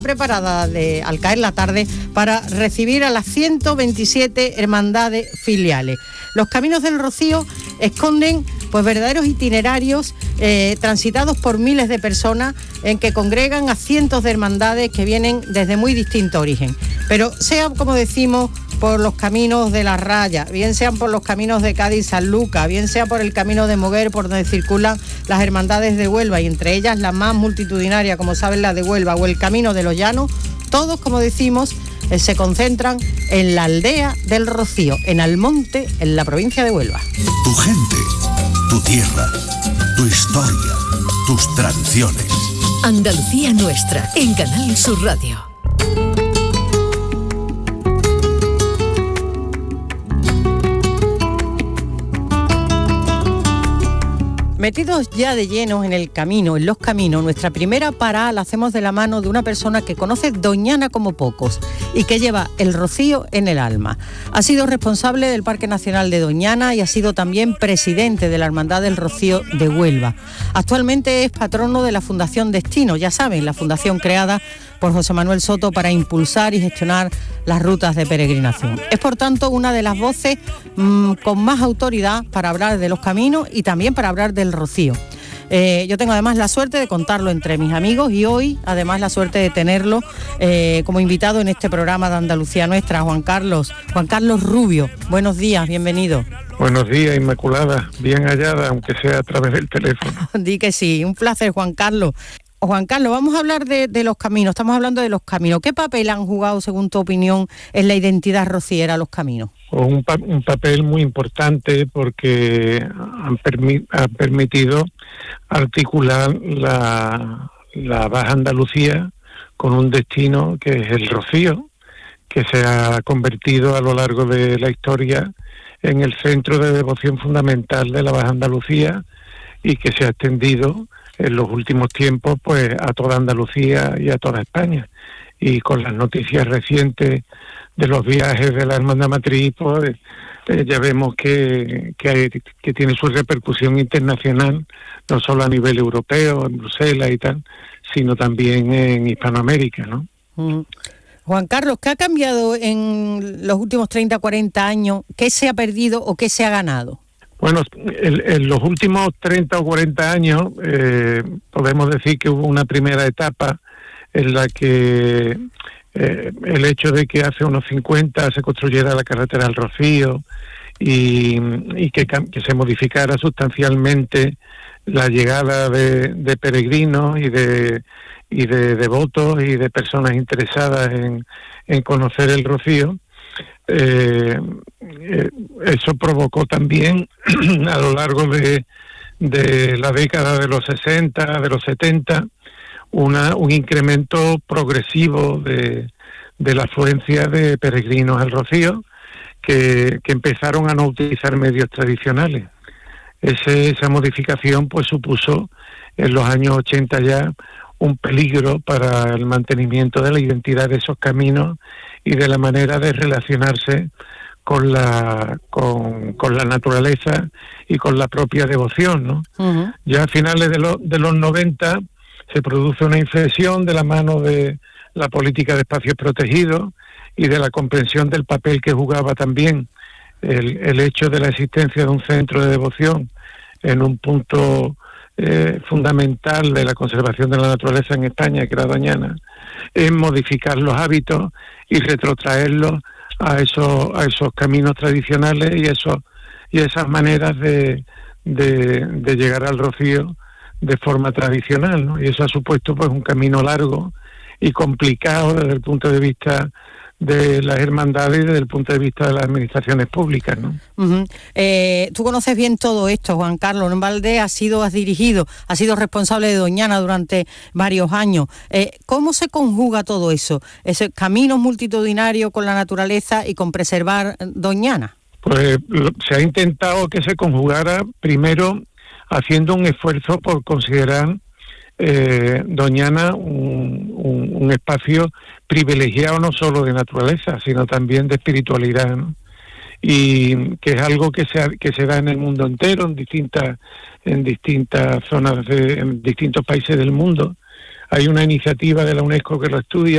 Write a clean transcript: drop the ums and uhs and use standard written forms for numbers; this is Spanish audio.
preparada al caer la tarde para recibir a las 127 hermandades filiales. Los Caminos del Rocío esconden pues verdaderos itinerarios transitados por miles de personas en que congregan a cientos de hermandades que vienen desde muy distinto origen. Pero sea, como decimos, por los caminos de la Raya, bien sean por los caminos de Cádiz-San Lucas, bien sea por el camino de Moguer, por donde circulan las hermandades de Huelva, y entre ellas la más multitudinaria, como saben, la de Huelva, o el camino de los Llanos, todos, como decimos, se concentran en la aldea del Rocío, en Almonte, en la provincia de Huelva. Tu gente, tu tierra, tu historia, tus tradiciones. Andalucía Nuestra, en Canal Sur Radio. Metidos ya de lleno en el camino, en los caminos, nuestra primera parada la hacemos de la mano de una persona que conoce Doñana como pocos y que lleva el rocío en el alma. Ha sido responsable del Parque Nacional de Doñana y ha sido también presidente de la Hermandad del Rocío de Huelva. Actualmente es patrono de la Fundación Destino, ya saben, la fundación creada por José Manuel Soto para impulsar y gestionar las rutas de peregrinación. Es, por tanto, una de las voces con más autoridad para hablar de los caminos y también para hablar del Rocío. Yo tengo además la suerte de contarlo entre mis amigos y hoy además la suerte de tenerlo como invitado en este programa de Andalucía Nuestra, Juan Carlos Rubio. Buenos días, bienvenido. Buenos días, Inmaculada, bien hallada, aunque sea a través del teléfono. Di que sí, un placer, Juan Carlos. Juan Carlos, vamos a hablar de los caminos, estamos hablando de los caminos. ¿Qué papel han jugado, según tu opinión, en la identidad rociera los caminos? Un papel muy importante porque han permitido articular la Baja Andalucía con un destino que es el Rocío, que se ha convertido a lo largo de la historia en el centro de devoción fundamental de la Baja Andalucía y que se ha extendido en los últimos tiempos pues a toda Andalucía y a toda España. Y con las noticias recientes de los viajes de la Hermandad Matriz, pues ya vemos que tiene su repercusión internacional, no solo a nivel europeo, en Bruselas y tal, sino también en Hispanoamérica, ¿no? Juan Carlos, ¿qué ha cambiado en los últimos 30, 40 años? ¿Qué se ha perdido o qué se ha ganado? Bueno, en los últimos 30 o 40 años podemos decir que hubo una primera etapa en la que el hecho de que hace unos 50 se construyera la carretera al Rocío y que se modificara sustancialmente la llegada de peregrinos y de devotos y de personas interesadas en conocer el Rocío. Eso provocó también a lo largo de la década de los 60, de los 70, un incremento progresivo de la afluencia de peregrinos al Rocío que empezaron a no utilizar medios tradicionales. Esa modificación pues supuso en los años 80 ya un peligro para el mantenimiento de la identidad de esos caminos y de la manera de relacionarse con la naturaleza y con la propia devoción, ¿no? Uh-huh. Ya a finales de los 90 se produce una inflexión de la mano de la política de espacios protegidos y de la comprensión del papel que jugaba también el hecho de la existencia de un centro de devoción en un punto fundamental de la conservación de la naturaleza en España, que era Doñana, en modificar los hábitos y retrotraerlos a esos caminos tradicionales y esas maneras de llegar al Rocío de forma tradicional, ¿no? Y eso ha supuesto pues un camino largo y complicado desde el punto de vista de las hermandades y desde el punto de vista de las administraciones públicas, ¿no? Uh-huh. Tú conoces bien todo esto, Juan Carlos. En Valdés has sido responsable de Doñana durante varios años. ¿Cómo se conjuga todo eso? Ese camino multitudinario con la naturaleza y con preservar Doñana. Pues se ha intentado que se conjugara primero haciendo un esfuerzo por considerar Doñana un espacio privilegiado no solo de naturaleza, sino también de espiritualidad, ¿no? Y que es algo que se da en el mundo entero, en distintas zonas, en distintos países del mundo. Hay una iniciativa de la UNESCO que lo estudia,